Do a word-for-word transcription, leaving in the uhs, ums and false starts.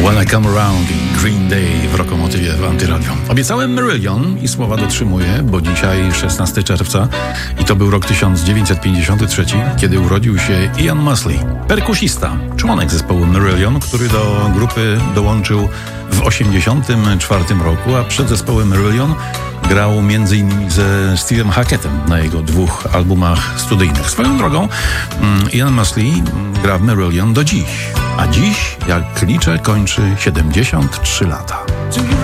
When I Come Around i Green Day w Rokomotywie w Antyradio. Obiecałem Marillion i słowa dotrzymuję, bo dzisiaj szesnastego czerwca i to był rok tysiąc dziewięćset pięćdziesiąty trzeci, kiedy urodził się Ian Mosley, perkusista, członek zespołu Marillion, który do grupy dołączył w osiemdziesiątym czwartym roku, a przed zespołem Marillion grał między innymi ze Steve'em Hacketem na jego dwóch albumach studyjnych. Swoją drogą Ian Mosley gra w Marillion do dziś, a dziś, jak liczę, kończy siedemdziesiąt trzy lata.